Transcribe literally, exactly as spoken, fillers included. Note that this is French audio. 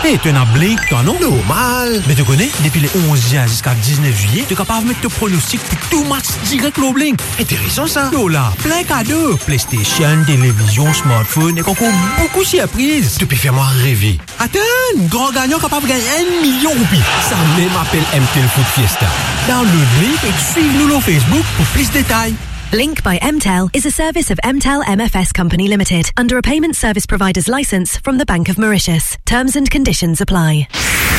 Hey, tu es un Blink, toi, non? Normal. Mais tu connais, depuis le onze juin jusqu'à dix-neuf juillet, tu es capable de mettre ton pronostic pour tout match direct au Blink. Intéressant, ça. Yo là, plein cadeaux. PlayStation, télévision, smartphone et encore beaucoup de surprises. Tu peux faire moi rêver. Attends, grand gagnant capable de gagner un million de roupies. Ça même appelle M T L Foot Fiesta. Dans le Blink et suive-nous sur Facebook pour plus de détails. Link by M T E L is a service of M T E L M F S Company Limited under a payment service provider's license from the Bank of Mauritius. Terms and conditions apply.